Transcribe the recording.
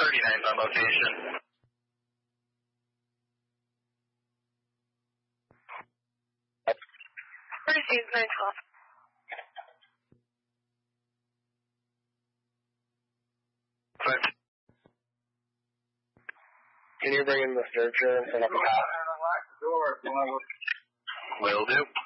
39th on location. Received 912. Can you bring in the searcher and set up a path? Will do.